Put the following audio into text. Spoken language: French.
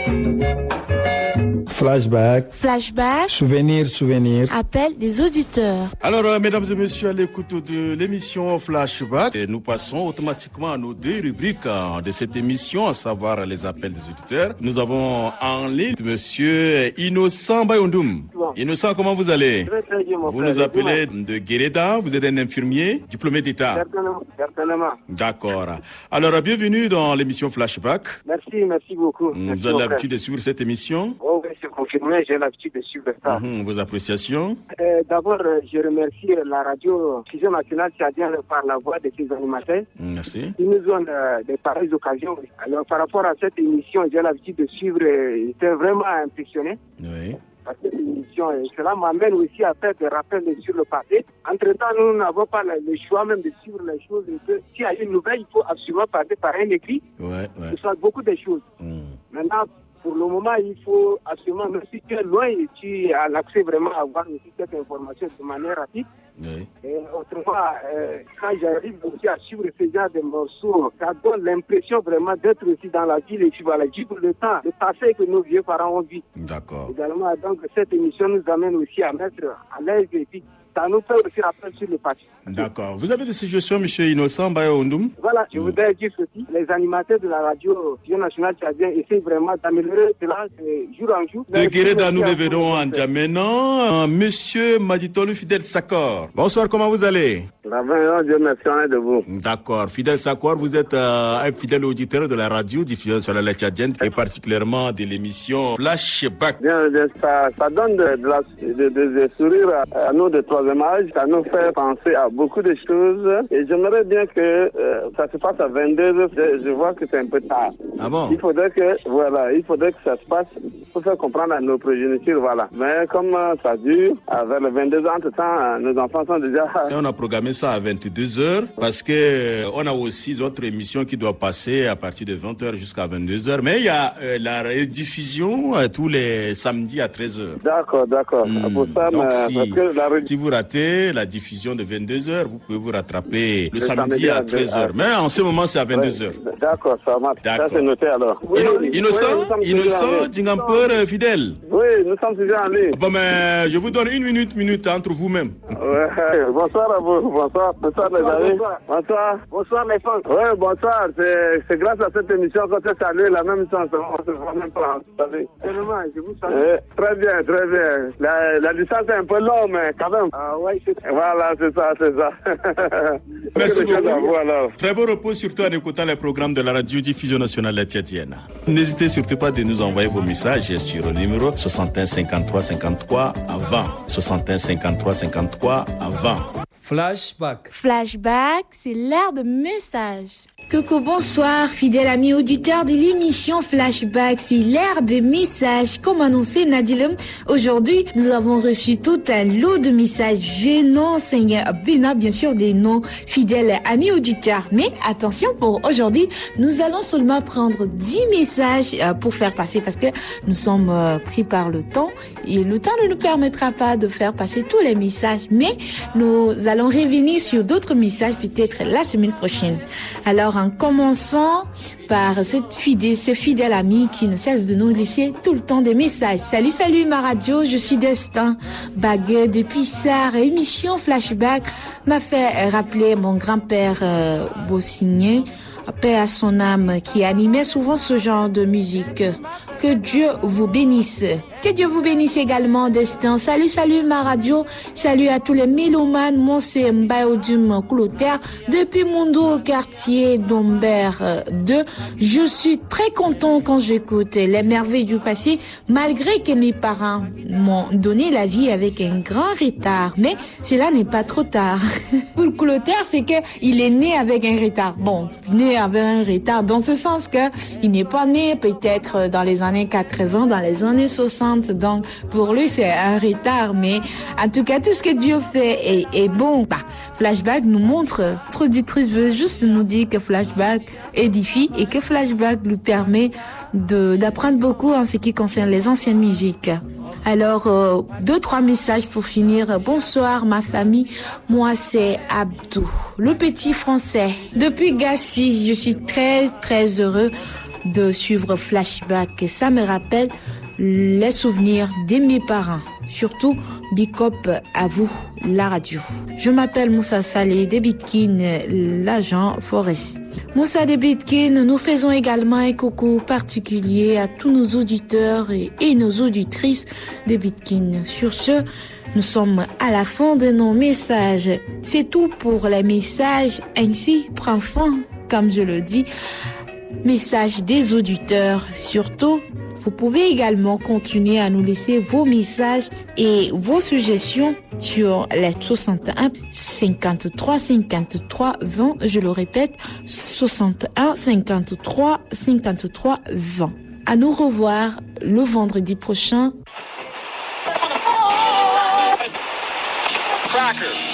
Flashback. Flashback. Souvenir. Appel des auditeurs. Alors, mesdames et messieurs, à l'écoute de l'émission Flashback, et nous passons automatiquement à nos deux rubriques de cette émission, à savoir les appels des auditeurs. Nous avons en ligne monsieur Innocent Bayondoum. Innocent, comment vous allez? Très bien, vous nous appelez de Guéreda, vous êtes un infirmier diplômé d'État. Certainement. D'accord. Alors, bienvenue dans l'émission Flashback. Merci beaucoup. Vous avez l'habitude de suivre cette émission? Oh oui, c'est confirmé, j'ai l'habitude de suivre ça. Vos appréciations? D'abord, je remercie la radio Fusion Nationale Tchadienne par la voix de ses animateurs. Merci. Ils nous ont des pareilles occasions. Alors, par rapport à cette émission, j'ai l'habitude de suivre, j'étais vraiment impressionné. Oui. Par cette émission, et cela m'amène aussi à faire des rappels sur le passé. Entre-temps, nous n'avons pas le choix même de suivre les choses. S'il y a une nouvelle, il faut absolument passer par un écrit. Ce sont beaucoup de choses. Maintenant, pour le moment, il faut absolument, même si tu es loin et tu as l'accès vraiment à avoir aussi cette information de manière rapide. Oui. Et autrement, quand j'arrive aussi à suivre ce genre de morceaux, ça donne l'impression vraiment d'être aussi dans la ville et suivre le temps, le passé que nos vieux parents ont vu. D'accord. Également, donc, cette émission nous amène aussi à mettre à l'aise et puis ça nous fait aussi rappel sur le passé. D'accord. Vous avez des suggestions, monsieur Innocent Bayondoum? Voilà, je voudrais dire ceci. Les animateurs de la radio Fusion Nationale Tchadienne essaient vraiment d'améliorer cela jour en jour. De Guéreda, nous revenons en Djamena. Monsieur Maditolu Fidel Sakor. Bonsoir, comment vous allez? Dieu merci, on est debout. D'accord. Fidel Sakor, vous êtes un fidèle auditeur de la radio diffusion sur la Tchadienne et particulièrement de l'émission Flashback. Bien, ça donne des sourires à nous de troisième âge. Ça nous fait penser à beaucoup de choses. Et j'aimerais bien que ça se passe à 22h. Je vois que c'est un peu tard. Ah bon? Il faudrait que ça se passe pour faire comprendre à nos progénitures, voilà. Mais comme ça dure, vers les 22h, entre-temps, nos enfants sont déjà... Et on a programmé ça à 22h parce que on a aussi d'autres émissions qui doivent passer à partir de 20h jusqu'à 22h. Mais il y a la rediffusion tous les samedis à 13h. D'accord. Pour ça, donc si vous ratez la diffusion de 22h, vous pouvez vous rattraper le samedi à 13h. Mais en ce moment, c'est à 22h. D'accord, ça marche. Ça, c'est noté alors. Innocent, Djingampur, fidèle. Oui, nous sommes déjà en ligne. Bon, mais je vous donne une minute entre vous-même. Ouais, bonsoir à vous. Bonsoir les amis. Bonsoir les fans. Oui, bonsoir. C'est grâce à cette émission qu'on s'est salué la même chance. On se voit même pas. Tellement, je vous salue. Très bien. La distance est un peu longue, mais quand même. Ah ouais, voilà, c'est ça. Merci beaucoup. Très bon repos, surtout en écoutant les programmes de la radio diffusion nationale tchadienne. N'hésitez surtout pas de nous envoyer vos messages sur le numéro 61 53 53 à 20. 61 53 53 à 20. Flashback, c'est l'ère de messages. Coucou, bonsoir, fidèles amis auditeurs de l'émission Flashback, c'est l'ère des messages. Comme annoncé Nadilem, aujourd'hui, nous avons reçu tout un lot de messages venant bien sûr, des nos fidèles amis auditeurs. Mais attention, pour aujourd'hui, nous allons seulement prendre 10 messages pour faire passer parce que nous sommes pris par le temps et le temps ne nous permettra pas de faire passer tous les messages. Mais nous allons revenir sur d'autres messages peut-être la semaine prochaine. Alors, en commençant par ce fidèle ami qui ne cesse de nous laisser tout le temps des messages. Salut ma radio, je suis Destin Baguet depuis Sarre. Émission Flashback m'a fait rappeler mon grand-père Bossigné, paix à son âme, qui animait souvent ce genre de musique. Que Dieu vous bénisse. Que Dieu vous bénisse également, Destin. Salut ma radio. Salut à tous les mélomanes. Moi, c'est Mbayodim Clotaire depuis Mundo au quartier d'Ombert 2. Je suis très content quand j'écoute les merveilles du passé, malgré que mes parents m'ont donné la vie avec un grand retard. Mais cela n'est pas trop tard. Pour Clotaire, c'est que il est né avec un retard. Bon, né avec un retard dans ce sens que il n'est pas né peut-être dans les années 80, dans les années 60. Donc, pour lui, c'est un retard. Mais en tout cas, tout ce que Dieu fait est bon. Flashback nous montre, notre auditrice veut juste nous dire que Flashback édifie et que Flashback lui permet d'apprendre beaucoup en ce qui concerne les anciennes musiques. Alors, 2-3 messages pour finir. Bonsoir ma famille, moi c'est Abdou, le petit français. Depuis Gassi, je suis très très heureux de suivre Flashback. Ça me rappelle les souvenirs de mes parents. Surtout, big up à vous, la radio. Je m'appelle Moussa Saleh de Bitkin, l'agent forestier. Moussa de Bitkin, nous faisons également un coucou particulier à tous nos auditeurs et nos auditrices de Bitkin. Sur ce, nous sommes à la fin de nos messages. C'est tout pour les messages. Ainsi prend fin, comme je le dis, message des auditeurs. Surtout, vous pouvez également continuer à nous laisser vos messages et vos suggestions sur les 61 53 53 20. Je le répète, 61 53 53 20. À nous revoir le vendredi prochain. Cracker.